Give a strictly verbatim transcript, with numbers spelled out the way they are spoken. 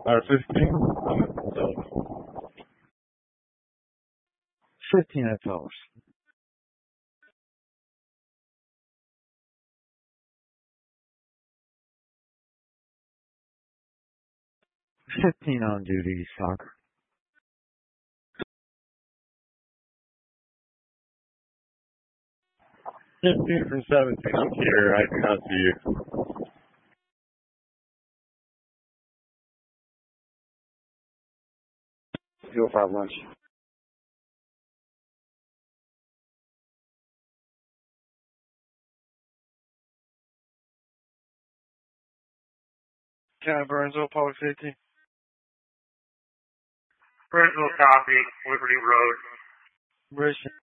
Or fifteen? Fifteen at toast. Fifteen on duty, soccer. Fifteen from seventeen. I'm here. I can count to you. Zero five lunch. John Burnsville, Public Safety. Burnsville copy, Liberty Road. Bridge